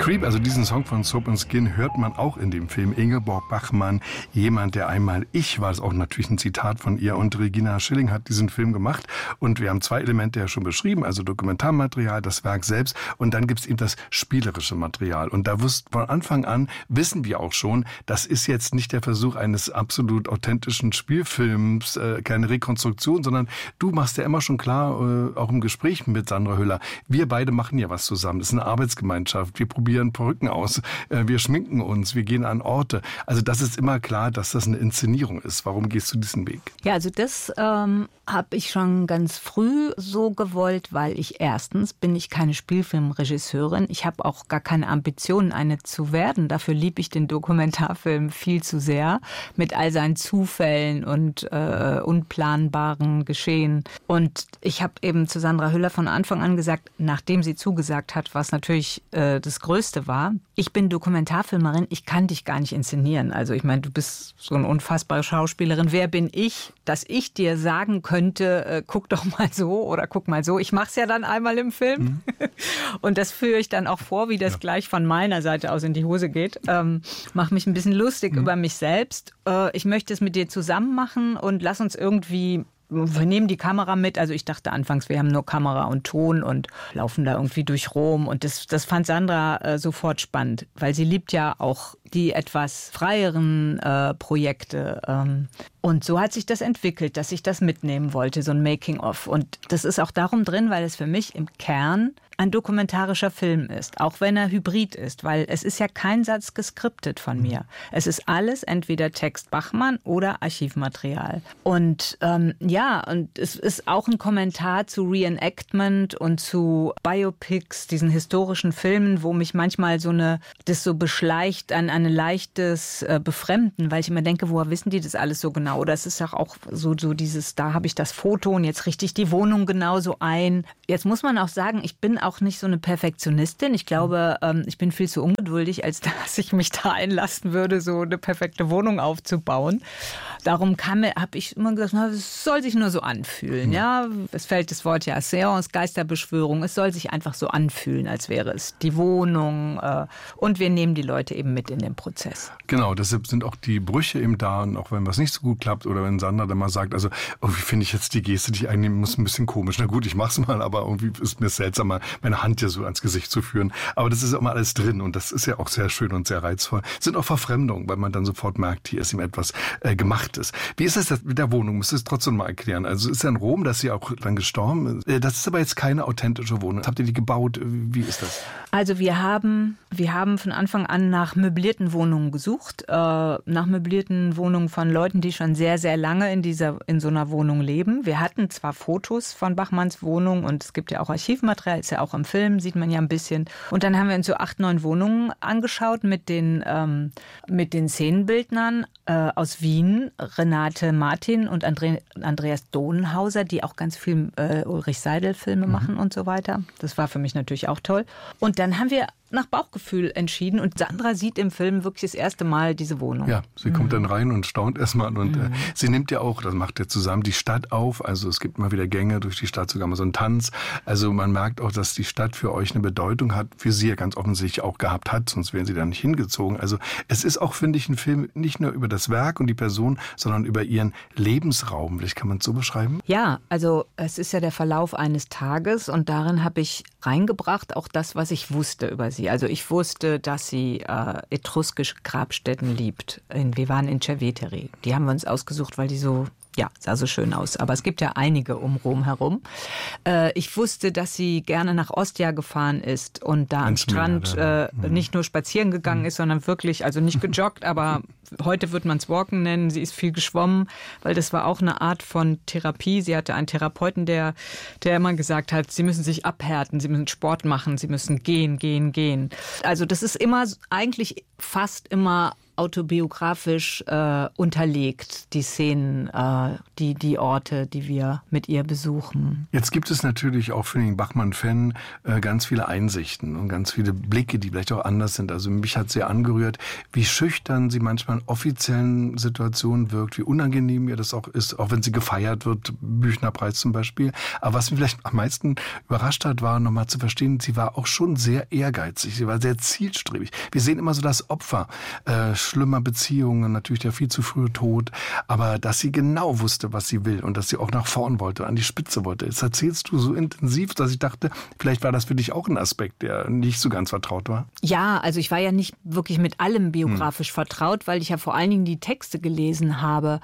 Creep, also diesen Song von Soap & Skin, hört man auch in dem Film. Ingeborg Bachmann, jemand, der einmal ich war, ist auch natürlich ein Zitat von ihr. Und Regina Schilling hat diesen Film gemacht. Und wir haben zwei Elemente ja schon beschrieben, also Dokumentarmaterial, das Werk selbst. Und dann gibt's eben das spielerische Material. Und da von Anfang an wissen wir auch schon, das ist jetzt nicht der Versuch eines absolut authentischen Spielfilms, keine Rekonstruktion, sondern du machst ja immer schon klar, auch im Gespräch mit Sandra Hüller, wir beide machen ja was zusammen. Das ist eine Arbeitsgemeinschaft. Wir probieren Perücken aus. Wir schminken uns. Wir gehen an Orte. Also das ist immer klar, dass das eine Inszenierung ist. Warum gehst du diesen Weg? Ja, also das habe ich schon ganz früh so gewollt, weil erstens bin ich keine Spielfilmregisseurin. Ich habe auch gar keine Ambitionen, eine zu werden. Dafür liebe ich den Dokumentarfilm viel zu sehr. Mit all seinen Zufällen und unplanbaren Geschehen. Und ich habe eben zu Sandra Hüller von Anfang an gesagt, nachdem sie zugesagt hat, was natürlich das Größte war, ich bin Dokumentarfilmerin, ich kann dich gar nicht inszenieren. Also ich meine, du bist so eine unfassbare Schauspielerin. Wer bin ich, dass ich dir sagen könnte, guck doch mal so oder guck mal so. Ich mache es ja dann einmal im Film. Mhm. Und das führe ich dann auch vor, wie das gleich von meiner Seite aus in die Hose geht. Mache mich ein bisschen lustig über mich selbst. Ich möchte es mit dir zusammen machen und lass uns irgendwie... Wir nehmen die Kamera mit. Also ich dachte anfangs, wir haben nur Kamera und Ton und laufen da irgendwie durch Rom. Und das fand Sandra sofort spannend, weil sie liebt ja auch die etwas freieren Projekte. Und so hat sich das entwickelt, dass ich das mitnehmen wollte, so ein Making-of. Und das ist auch darum drin, weil es für mich im Kern ein dokumentarischer Film ist, auch wenn er hybrid ist, weil es ist ja kein Satz geskriptet von mir. Es ist alles entweder Text Bachmann oder Archivmaterial. Und und es ist auch ein Kommentar zu Reenactment und zu Biopics, diesen historischen Filmen, wo mich manchmal das so beschleicht an ein leichtes Befremden, weil ich immer denke, woher wissen die das alles so genau? Oder es ist ja auch so dieses, da habe ich das Foto und jetzt richte ich die Wohnung genauso ein. Jetzt muss man auch sagen, ich bin auch nicht so eine Perfektionistin. Ich glaube, ich bin viel zu ungeduldig, als dass ich mich da einlassen würde, so eine perfekte Wohnung aufzubauen. Darum habe ich immer gesagt, es soll sich nur so anfühlen. Ja, es fällt das Wort ja Seance, Geisterbeschwörung. Es soll sich einfach so anfühlen, als wäre es die Wohnung. Und wir nehmen die Leute eben mit in den Prozess. Genau, deshalb sind auch die Brüche eben da. Und auch wenn was nicht so gut klappt oder wenn Sandra dann mal sagt, also wie finde ich jetzt die Geste, die ich einnehmen muss, ein bisschen komisch. Na gut, ich mach's mal, aber irgendwie ist mir seltsam, mal meine Hand ja so ans Gesicht zu führen. Aber das ist immer alles drin und das ist ja auch sehr schön und sehr reizvoll. Es sind auch Verfremdungen, weil man dann sofort merkt, hier ist ihm etwas gemacht ist. Wie ist das mit der Wohnung? Müsst ihr es trotzdem mal erklären. Also ist ja in Rom, dass sie auch dann gestorben ist. Das ist aber jetzt keine authentische Wohnung. Habt ihr die gebaut? Wie ist das? Also wir haben von Anfang an nach möblierten Wohnungen gesucht. Nach möblierten Wohnungen von Leuten, die schon sehr, sehr lange in so einer Wohnung leben. Wir hatten zwar Fotos von Bachmanns Wohnung und es gibt ja auch Archivmaterial, ist ja auch im Film, sieht man ja ein bisschen. Und dann haben wir uns so 8, 9 Wohnungen angeschaut mit den Szenenbildnern aus Wien, Renate Martin und Andreas Dohnhauser, die auch ganz viel Ulrich Seidel-Filme machen und so weiter. Das war für mich natürlich auch toll. Und dann haben wir nach Bauchgefühl entschieden und Sandra sieht im Film wirklich das erste Mal diese Wohnung. Ja, sie kommt dann rein und staunt erstmal und sie nimmt ja auch, das macht ja zusammen, die Stadt auf, also es gibt mal wieder Gänge durch die Stadt, sogar mal so einen Tanz, also man merkt auch, dass die Stadt für euch eine Bedeutung hat, für sie ja ganz offensichtlich auch gehabt hat, sonst wären sie da nicht hingezogen. Also es ist auch, finde ich, ein Film nicht nur über das Werk und die Person, sondern über ihren Lebensraum. Vielleicht kann man es so beschreiben? Ja, also es ist ja der Verlauf eines Tages und darin habe ich reingebracht auch das, was ich wusste über sie. Also ich wusste, dass sie etruskische Grabstätten liebt. Wir waren in Cerveteri. Die haben wir uns ausgesucht, weil die sah so schön aus. Aber es gibt ja einige um Rom herum. Ich wusste, dass sie gerne nach Ostia gefahren ist und da am Strand nicht nur spazieren gegangen ist, sondern wirklich, also nicht gejoggt, aber heute würde man es Walken nennen. Sie ist viel geschwommen, weil das war auch eine Art von Therapie. Sie hatte einen Therapeuten, der immer gesagt hat, sie müssen sich abhärten, sie müssen Sport machen, sie müssen gehen. Also das ist immer eigentlich fast immer autobiografisch unterlegt, die Szenen, die Orte, die wir mit ihr besuchen. Jetzt gibt es natürlich auch für den Bachmann-Fan ganz viele Einsichten und ganz viele Blicke, die vielleicht auch anders sind. Also mich hat sehr angerührt, wie schüchtern sie manchmal in offiziellen Situationen wirkt, wie unangenehm ihr das auch ist, auch wenn sie gefeiert wird, Büchnerpreis zum Beispiel. Aber was mich vielleicht am meisten überrascht hat, war nochmal zu verstehen, sie war auch schon sehr ehrgeizig, sie war sehr zielstrebig. Wir sehen immer so das Opfer schlimmer Beziehungen, natürlich der viel zu frühe Tod, aber dass sie genau wusste, was sie will und dass sie auch nach vorn wollte, an die Spitze wollte. Das erzählst du so intensiv, dass ich dachte, vielleicht war das für dich auch ein Aspekt, der nicht so ganz vertraut war. Ja, also ich war ja nicht wirklich mit allem biografisch vertraut, weil ich ja vor allen Dingen die Texte gelesen habe.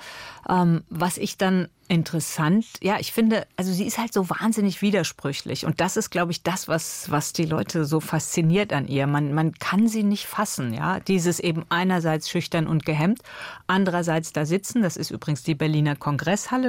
Was ich dann interessant, ja, ich finde, also sie ist halt so wahnsinnig widersprüchlich und das ist, glaube ich, das, was die Leute so fasziniert an ihr. Man kann sie nicht fassen, ja, dieses eben einerseits schüchtern und gehemmt, andererseits da sitzen, das ist übrigens die Berliner Kongresshalle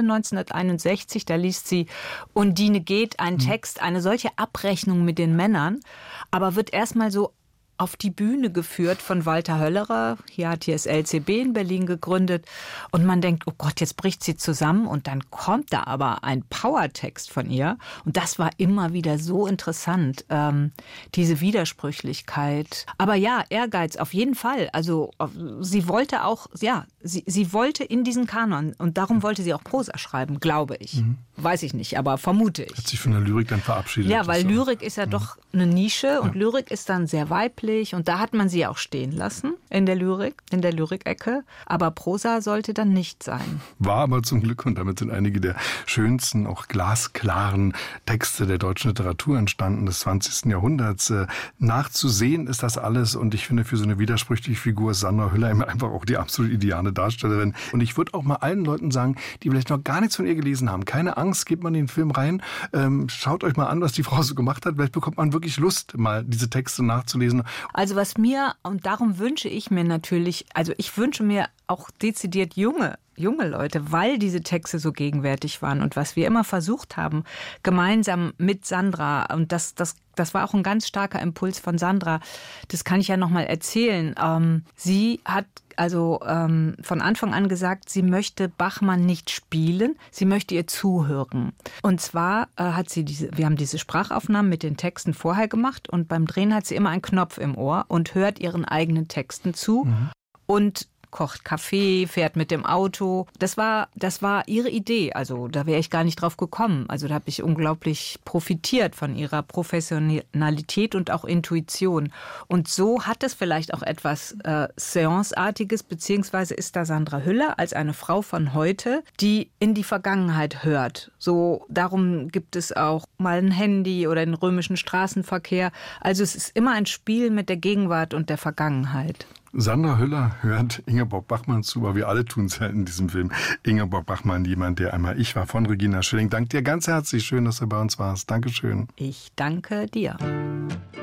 1961, da liest sie Undine geht, ein Text, eine solche Abrechnung mit den Männern, aber wird erstmal so auf die Bühne geführt von Walter Höllerer. Hier hat das LCB in Berlin gegründet. Und man denkt, oh Gott, jetzt bricht sie zusammen. Und dann kommt da aber ein Powertext von ihr. Und das war immer wieder so interessant, diese Widersprüchlichkeit. Aber ja, Ehrgeiz auf jeden Fall. Also sie wollte auch, ja, sie wollte in diesen Kanon. Und darum wollte sie auch Prosa schreiben, glaube ich. Weiß ich nicht, aber vermute ich. Hat sich von der Lyrik dann verabschiedet. Ja, weil Lyrik ist ja doch eine Nische und Lyrik ist dann sehr weiblich und da hat man sie auch stehen lassen in der Lyrik, in der Lyrikecke. Aber Prosa sollte dann nicht sein. War aber zum Glück, und damit sind einige der schönsten, auch glasklaren Texte der deutschen Literatur entstanden des 20. Jahrhunderts. Nachzusehen ist das alles und ich finde, für so eine widersprüchliche Figur ist Sandra Hüller immer einfach auch die absolut ideale Darstellerin. Und ich würde auch mal allen Leuten sagen, die vielleicht noch gar nichts von ihr gelesen haben, keine Angst, gebt mal in den Film rein, schaut euch mal an, was die Frau so gemacht hat. Vielleicht bekommt man wirklich Lust, mal diese Texte nachzulesen. Also was mir, und darum wünsche ich mir natürlich, also ich wünsche mir auch dezidiert junge Leute, weil diese Texte so gegenwärtig waren und was wir immer versucht haben, gemeinsam mit Sandra, und das war auch ein ganz starker Impuls von Sandra, das kann ich ja nochmal erzählen. Sie hat also von Anfang an gesagt, sie möchte Bachmann nicht spielen, sie möchte ihr zuhören. Und zwar hat sie wir haben diese Sprachaufnahmen mit den Texten vorher gemacht und beim Drehen hat sie immer einen Knopf im Ohr und hört ihren eigenen Texten zu und kocht Kaffee, fährt mit dem Auto. Das war ihre Idee. Also da wäre ich gar nicht drauf gekommen. Also da habe ich unglaublich profitiert von ihrer Professionalität und auch Intuition. Und so hat es vielleicht auch etwas Seance-artiges, beziehungsweise ist da Sandra Hüller als eine Frau von heute, die in die Vergangenheit hört. So, darum gibt es auch mal ein Handy oder den römischen Straßenverkehr. Also es ist immer ein Spiel mit der Gegenwart und der Vergangenheit. Sandra Hüller hört Ingeborg Bachmann zu, aber wir alle tun es ja in diesem Film. Ingeborg Bachmann, jemand, der einmal ich war, von Regina Schilling. Danke dir ganz herzlich. Schön, dass du bei uns warst. Dankeschön. Ich danke dir.